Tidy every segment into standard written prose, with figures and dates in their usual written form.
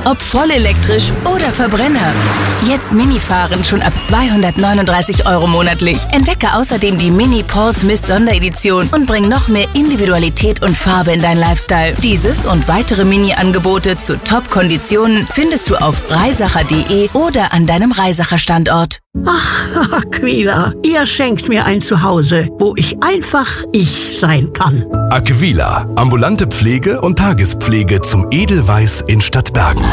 Ob voll elektrisch oder Verbrenner. Jetzt Mini-Fahren schon ab 239 € monatlich. Entdecke außerdem die Mini Paul Smith Sonderedition und bring noch mehr Individualität und Farbe in dein Lifestyle. Dieses und weitere Mini-Angebote zu Top-Konditionen findest du auf reisacher.de oder an deinem Reisacher-Standort. Ach, Aquila, ihr schenkt mir ein Zuhause, wo ich einfach ich sein kann. Aquila, ambulante Pflege und Tagespflege zum Edelweiß in Stadtbergen.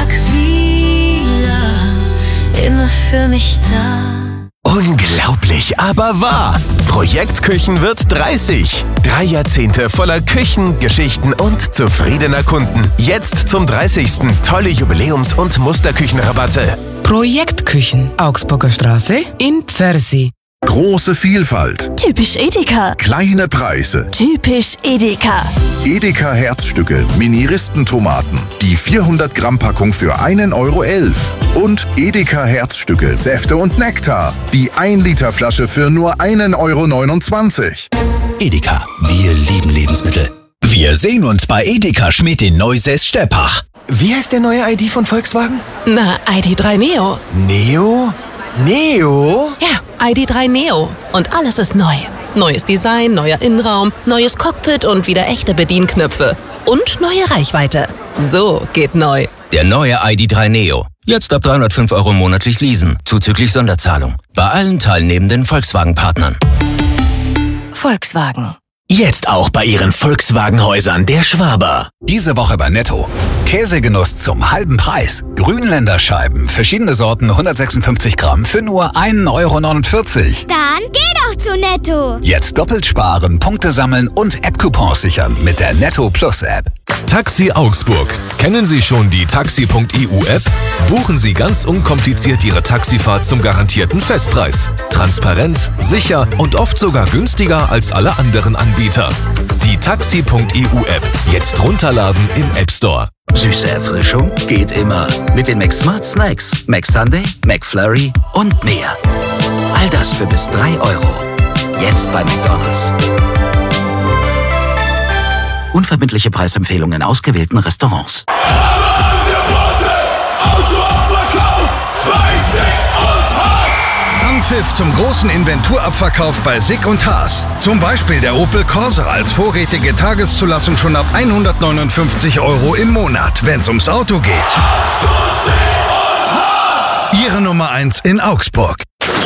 Aquila, immer für mich da. Unglaublich, aber wahr. Projekt Küchenwirt 30. 3 Jahrzehnte voller Küchen, Geschichten und zufriedener Kunden. Jetzt zum 30. tolle Jubiläums- und Musterküchenrabatte. Projekt Küchen, Augsburger Straße in Pfersee. Große Vielfalt. Typisch Edeka. Kleine Preise. Typisch Edeka. Edeka Herzstücke, Mini-Ristentomaten. Die 400 Gramm Packung für 1,11 €. Und Edeka Herzstücke, Säfte und Nektar. Die 1 Liter Flasche für nur 1,29 €. Edeka, wir lieben Lebensmittel. Wir sehen uns bei Edeka Schmidt in Neusäß-Steppach. Wie heißt der neue ID von Volkswagen? Na, ID.3 Neo. Neo? Neo? Ja, ID.3 Neo. Und alles ist neu. Neues Design, neuer Innenraum, neues Cockpit und wieder echte Bedienknöpfe. Und neue Reichweite. So geht neu. Der neue ID.3 Neo. Jetzt ab 305 € monatlich leasen, zuzüglich Sonderzahlung. Bei allen teilnehmenden Volkswagen-Partnern. Volkswagen. Jetzt auch bei Ihren Volkswagen-Häusern der Schwaber. Diese Woche bei Netto. Käsegenuss zum halben Preis. Grünländerscheiben, verschiedene Sorten, 156 Gramm für nur 1,49 €. Dann geh doch zu Netto. Jetzt doppelt sparen, Punkte sammeln und App-Coupons sichern mit der Netto Plus App. Taxi Augsburg. Kennen Sie schon die Taxi.eu App? Buchen Sie ganz unkompliziert Ihre Taxifahrt zum garantierten Festpreis. Transparent, sicher und oft sogar günstiger als alle anderen Anbieter. Die Taxi.eu App. Jetzt runterladen im App Store. Süße Erfrischung geht immer. Mit den McSmart Snacks, McSunday, McFlurry und mehr. All das für bis 3 €. Jetzt bei McDonald's. Unverbindliche Preisempfehlungen in ausgewählten Restaurants. Anpfiff zum großen Inventurabverkauf bei SICK und Haas. Zum Beispiel der Opel Corsa als vorrätige Tageszulassung schon ab 159 € im Monat, wenn's ums Auto geht. Ihre Nummer 1 in Augsburg.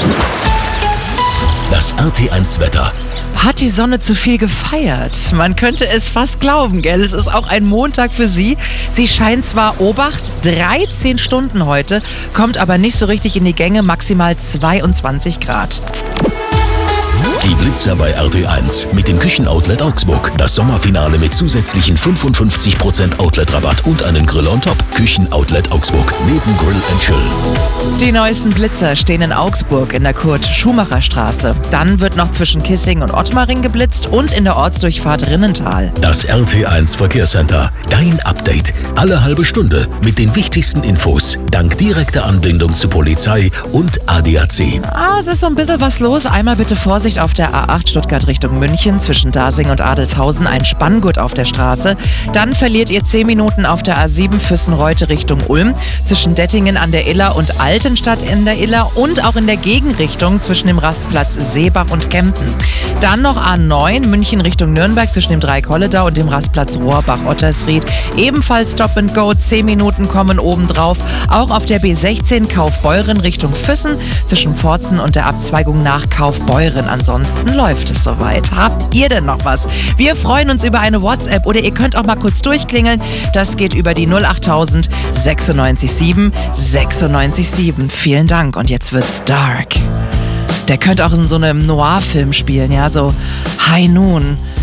Das RT1 Wetter. Hat die Sonne zu viel gefeiert? Man könnte es fast glauben, gell? Es ist auch ein Montag für sie. Sie scheint zwar, Obacht, 13 Stunden heute, kommt aber nicht so richtig in die Gänge, maximal 22 Grad. Die Blitzer bei RT1 mit dem Küchenoutlet Augsburg. Das Sommerfinale mit zusätzlichen 55% Outlet-Rabatt und einen Grill on top. Küchenoutlet Augsburg neben Grill & Chill. Die neuesten Blitzer stehen in Augsburg in der Kurt-Schumacher-Straße. Dann wird noch zwischen Kissing und Ottmaring geblitzt und in der Ortsdurchfahrt Rinnental. Das RT1 Verkehrscenter. Dein Update. Alle halbe Stunde mit den wichtigsten Infos. Dank direkter Anbindung zu Polizei und ADAC. Es ist so ein bisschen was los. Einmal bitte Vorsicht auf der A8 Stuttgart Richtung München zwischen Dasing und Adelshausen, ein Spanngurt auf der Straße. Dann verliert ihr 10 Minuten auf der A7 Füssen-Reute Richtung Ulm, zwischen Dettingen an der Iller und Altenstadt in der Iller und auch in der Gegenrichtung zwischen dem Rastplatz Seebach und Kempten. Dann noch A9 München Richtung Nürnberg zwischen dem Dreieck-Holledau und dem Rastplatz Rohrbach-Ottersried. Ebenfalls Stop and Go, 10 Minuten kommen obendrauf. Auch auf der B16 Kaufbeuren Richtung Füssen zwischen Pforzen und der Abzweigung nach Kaufbeuren. Ansonsten läuft es soweit. Habt ihr denn noch was? Wir freuen uns über eine WhatsApp oder ihr könnt auch mal kurz durchklingeln. Das geht über die 08000 96 7 96 7. Vielen Dank und jetzt wird's dark. Der könnte auch in so einem Noir-Film spielen, ja, so High Noon.